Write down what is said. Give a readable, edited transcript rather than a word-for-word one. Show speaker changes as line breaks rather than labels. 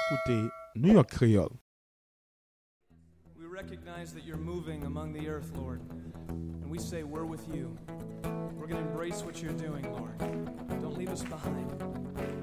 écoutez New York Creole.
We recognize that you're moving among the earth, Lord. And we say we're with you. We're going to embrace what you're doing, Lord. Don't leave us behind.